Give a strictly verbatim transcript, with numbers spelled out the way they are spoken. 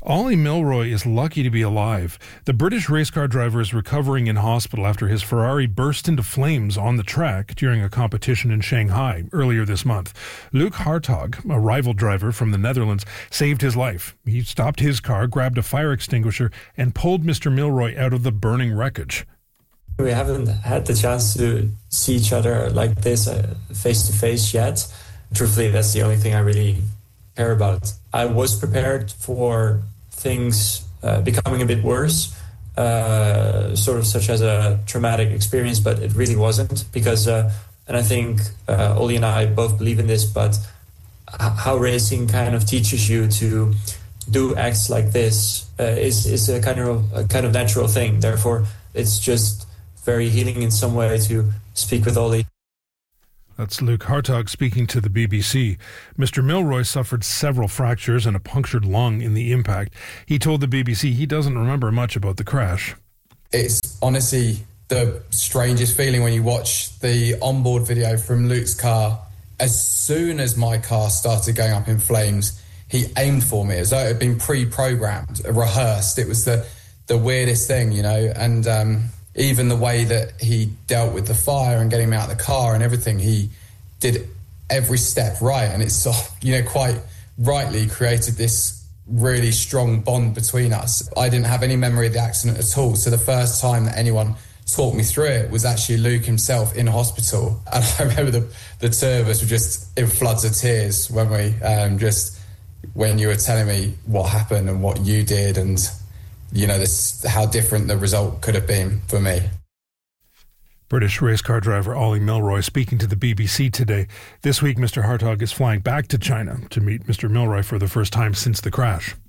Ollie Milroy is lucky to be alive. The British race car driver is recovering in hospital after his Ferrari burst into flames on the track during a competition in Shanghai earlier this month. Luc Hartog, a rival driver from the Netherlands, saved his life. He stopped his car, grabbed a fire extinguisher, and pulled Mister Milroy out of the burning wreckage. We haven't had the chance to see each other like this uh, face to face yet. Truthfully, that's the only thing I really care about. I was prepared for things uh, becoming a bit worse, uh, sort of such as a traumatic experience, but it really wasn't because, uh, and I think uh, Ollie and I both believe in this, but how racing kind of teaches you to do acts like this uh, is is a kind of a kind of natural thing. Therefore, it's just very healing in some way to speak with Ollie. That's Luc Hartog speaking to the B B C. Mister Milroy suffered several fractures and a punctured lung in the impact. He told the B B C he doesn't remember much about the crash. It's honestly the strangest feeling when you watch the onboard video from Luc's car. As soon as my car started going up in flames, he aimed for me as though it had been pre-programmed, rehearsed. It was the, the weirdest thing, you know, and... Um, Even the way that he dealt with the fire and getting me out of the car and everything, he did every step right. And it's, you know, quite rightly created this really strong bond between us. I didn't have any memory of the accident at all. So the first time that anyone talked me through it was actually Luc himself in hospital. And I remember the, the two of us were just in floods of tears when we um, just, when you were telling me what happened and what you did and... you know, this how different the result could have been for me. British race car driver Ollie Milroy speaking to the B B C today. This week, Mister Hartog is flying back to China to meet Mister Milroy for the first time since the crash.